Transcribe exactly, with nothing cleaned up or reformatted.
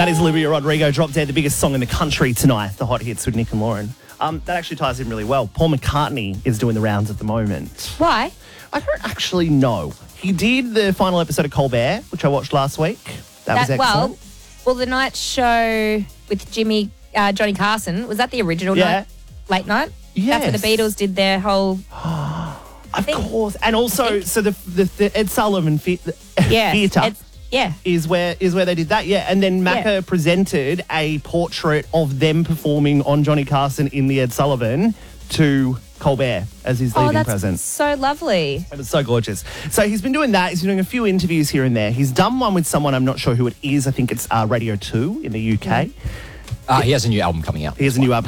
That is Olivia Rodrigo, Drop Dead, the biggest song in the country tonight, the hot hits with Nick and Lauren. Um, that actually ties in really well. Paul McCartney is doing the rounds at the moment. Why? I don't actually know. He did the final episode of Colbert, which I watched last week. That, was excellent. Well, well, the night show with Jimmy, uh, Johnny Carson, was that the original Yeah. night, late night? Yes. That's where the Beatles did their whole... Of course. And also, so the, the, the Ed Sullivan the, Yeah. Theatre it's- Yeah. is where is where they did that, yeah. And then Macca Yeah. presented a portrait of them performing on Johnny Carson in the Ed Sullivan to Colbert as his Oh, leaving that's present. so lovely. It was so gorgeous. So he's been doing that. He's been doing a few interviews here and there. He's done one with someone, I'm not sure who it is. I think it's uh, Radio two in the U K. Uh, he has a new album coming out. He has a new album.